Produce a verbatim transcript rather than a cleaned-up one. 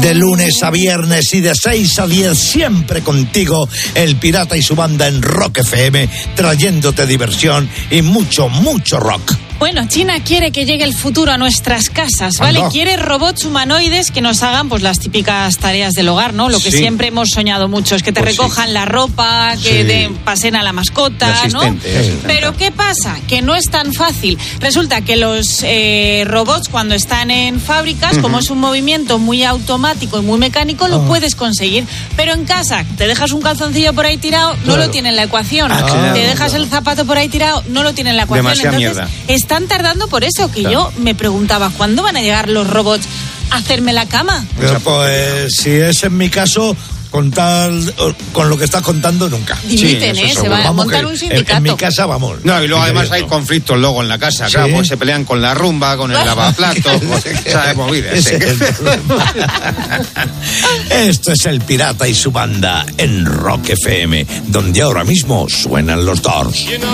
De lunes a viernes y de seis a diez, siempre contigo, El Pirata y su banda en Rock F M, trayéndote diversión y mucho, mucho rock. Bueno, China quiere que llegue el futuro a nuestras casas, ¿vale? Anda. Quiere robots humanoides que nos hagan pues las típicas tareas del hogar, ¿no? Lo que Sí. siempre hemos soñado muchos, que te Pues recojan sí. la ropa, que Sí. den- pasen a la mascota, De asistente, ¿no? asistente. Pero ¿qué pasa? Que no es tan fácil. Resulta que los eh, robots cuando están en fábricas, Uh-huh. como es un movimiento muy automático y muy mecánico, lo Ah. puedes conseguir. Pero en casa, te dejas un calzoncillo por ahí tirado, no Claro. lo tiene en la ecuación. Ah, claro, te dejas claro. el zapato por ahí tirado, no lo tiene en la ecuación. Demasiada Entonces, mierda. están tardando por eso, que Claro. yo me preguntaba, ¿cuándo van a llegar los robots a hacerme la cama? Pero, pues si es en mi caso, con tal, con lo que estás contando, nunca. Dimiten, eso ¿eh? Se seguro. va a Vamos, montar que un en- sindicato. En, mi casa, vamos. No, y luego además hay con conflictos luego en la casa, Sí. claro, pues se pelean con la rumba, con el lavaplatos, pues, ¿sabes? Movidas, sí. Ese es el problema. Esto es El Pirata y su banda en Rock F M, donde ahora mismo suenan los Doors.